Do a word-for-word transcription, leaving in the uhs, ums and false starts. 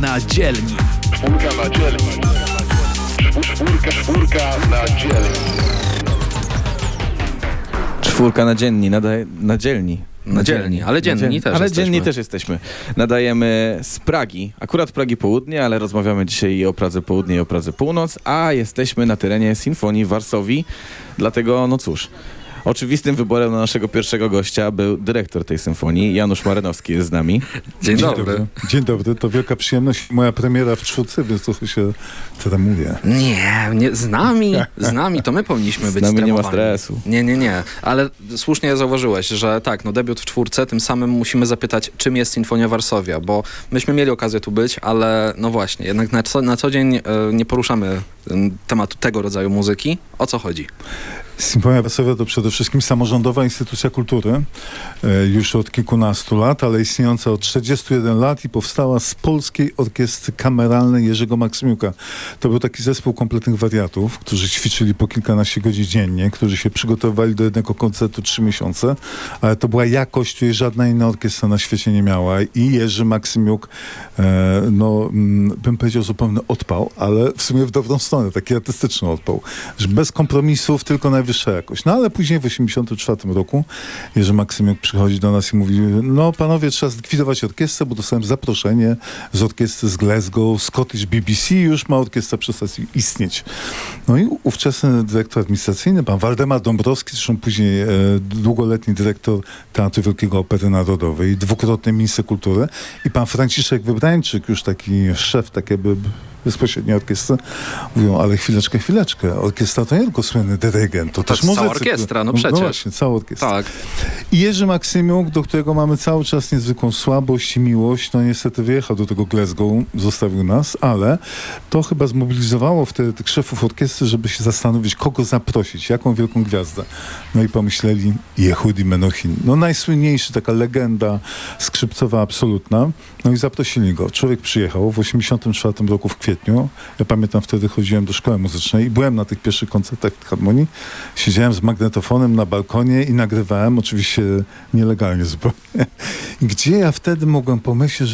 na dzielni. Czwórka na dzielni. Czwórka, czwórka na dzielni. Czwórka na dzienni, nadaje, na dzielni. Na dzielni, ale dzienni dzielni. też Ale jesteśmy. dzienni też jesteśmy. Nadajemy z Pragi, akurat Pragi Południe, ale rozmawiamy dzisiaj i o Pradze Południe i o Pradze Północ, a jesteśmy na terenie Sinfonii w Warszawie, dlatego no cóż, oczywistym wyborem na naszego pierwszego gościa był dyrektor tej symfonii, Janusz Marynowski jest z nami. Dzień, Dzień dobry. dobry. Dzień dobry, to wielka przyjemność. Moja premiera w czwórce, więc trochę się tremuję. Nie, nie, z nami, z nami, to my powinniśmy Z być nami nie ma stremowani. stresu. Nie, nie, nie, ale słusznie zauważyłeś, że tak, no debiut w czwórce, tym samym musimy zapytać, czym jest Sinfonia Warszawia, bo myśmy mieli okazję tu być, ale no właśnie, jednak na co, na co dzień e, nie poruszamy e, tematu tego rodzaju muzyki. O co chodzi? Sinfonia Warszawia to przede wszystkim samorządowa instytucja kultury, e, już od kilkunastu lat, ale istniejąca od trzydziestu jeden lat i powstała z Polskiej Orkiestry Kameralnej Jerzego Maksymiuka. To był taki zespół kompletnych wariatów, którzy ćwiczyli po kilkanaście godzin dziennie, którzy się przygotowywali do jednego koncertu trzy miesiące, ale to była jakość, której żadna inna orkiestra na świecie nie miała i Jerzy Maksymiuk, e, no mm, bym powiedział zupełny odpał, ale w sumie w dobrą stronę, taki artystyczny odpał, że bez kompromisów, tylko najwyższa jakość. No ale później w osiemdziesiątym czwartym roku Jerzy Maksymiuk przychodzi do nas i mówi, no panowie, trzeba zlikwidować orkiestrę, bo dostałem zaproszenie z orkiestry z Glasgow, Scottish B B C, już ma orkiestra przestać istnieć. No i ówczesny dyrektor administracyjny, pan Waldemar Dąbrowski, zresztą później e, długoletni dyrektor Teatru Wielkiego Opery Narodowej, dwukrotny minister kultury i pan Franciszek Wybrańczyk, już taki szef, tak jakby bezpośrednio orkiestry, mówią, ale chwileczkę, chwileczkę, orkiestra to nie tylko słynny dyrygent, to, To też jest cała muzycy. orkiestra, no No przecież. właśnie, cała orkiestra. Tak. I Jerzy Maksymiuk, do którego mamy cały czas niezwykłą słabość i miłość, no niestety wyjechał do tego Glasgow, zostawił nas, ale to chyba zmobilizowało wtedy tych szefów orkiestry, żeby się zastanowić, kogo zaprosić, jaką wielką gwiazdę. No i pomyśleli, Yehudi Menuhin. No najsłynniejszy, taka legenda skrzypcowa absolutna. No i zaprosili go. Człowiek przyjechał w osiemdziesiątym czwartym roku w kwietniu. Ja pamiętam, wtedy chodziłem do szkoły muzycznej i byłem na tych pierwszych koncertach w Harmonii. Siedziałem z magnetofonem na balkonie i nagrywałem, oczywiście nielegalnie zupełnie. Gdzie ja wtedy mogłem pomyśleć, że